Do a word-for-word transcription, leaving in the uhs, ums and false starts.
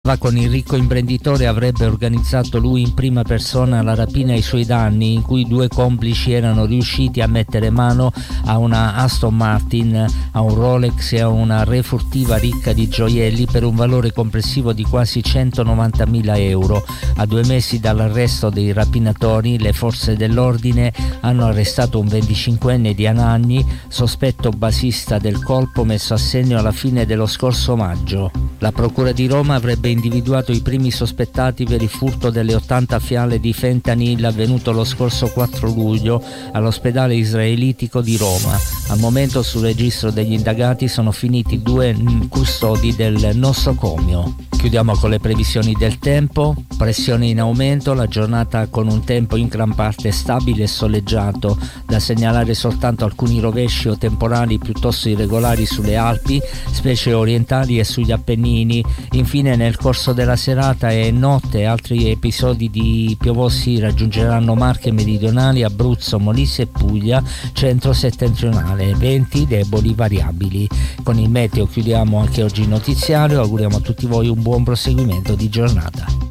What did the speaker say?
Va con il ricco imprenditore avrebbe organizzato lui in prima persona la rapina ai suoi danni, in cui due complici erano riusciti a mettere mano a una Aston Martin, a un Rolex e a una re furtiva ricca di gioielli per un valore complessivo di quasi centonovantamila euro. A due mesi dall'arresto dei rapinatori, le forze dell'ordine hanno arrestato un venticinquenne di Anagni, sospetto basista del colpo messo a segno alla fine dello scorso maggio. La Procura di Roma avrebbe individuato i primi sospettati per il furto delle ottanta fiale di fentanyl avvenuto lo scorso quattro luglio all'ospedale israelitico di Roma. Al momento sul registro degli indagati sono finiti due custodi del nosocomio. Chiudiamo con le previsioni del tempo. Pressione in aumento, la giornata con un tempo in gran parte stabile e soleggiato, da segnalare soltanto alcuni rovesci o temporali piuttosto irregolari sulle Alpi, specie orientali e sugli Appennini. Infine nel corso della serata e notte altri episodi di piovosi raggiungeranno Marche meridionali, Abruzzo, Molise e Puglia centro-settentrionale, venti deboli variabili. Con il meteo chiudiamo anche oggi il notiziario, auguriamo a tutti voi un buon proseguimento di giornata.